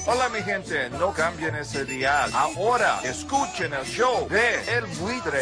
Hola mi gente, no cambien ese dial. Ahora escuchen el show de El Buitre.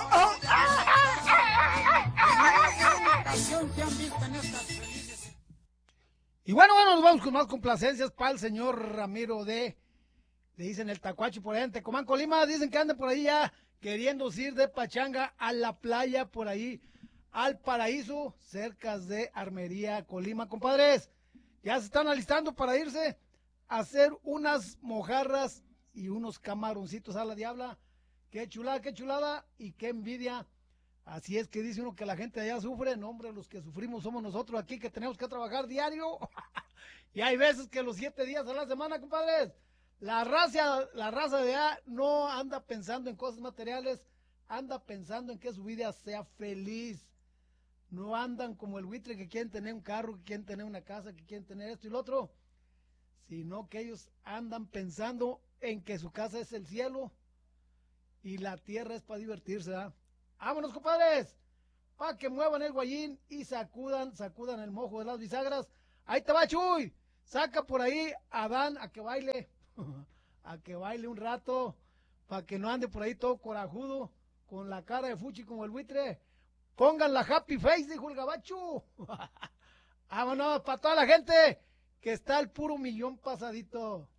Y bueno, nos vamos con más complacencias para el señor Ramiro le dicen el Tacuachi por ahí en Tecomán, Colima. Dicen que andan por ahí ya queriendo ir de pachanga a la playa por ahí, al Paraíso, cerca de Armería, Colima. Compadres, ya se están alistando para irse a hacer unas mojarras y unos camaroncitos a la diabla. Qué chulada y qué envidia. Así es que dice uno que la gente allá sufre. No, hombre, los que sufrimos somos nosotros aquí que tenemos que trabajar diario. Y hay veces que los 7 días a la semana, compadres, la raza de allá no anda pensando en cosas materiales, anda pensando en que su vida sea feliz. No andan como el buitre que quieren tener un carro, que quieren tener una casa, que quieren tener esto y lo otro, sino que ellos andan pensando en que su casa es el cielo y la tierra es para divertirse, ¿eh? ¡Vámonos, compadres! Para que muevan el guayín y sacudan el mojo de las bisagras. Ahí te va, Chuy. Saca por ahí a Dan a que baile. A que baile un rato. Para que no ande por ahí todo corajudo. Con la cara de fuchi como el buitre. Pongan la happy face, dijo el gabacho. Vámonos, para toda la gente que está al puro millón pasadito.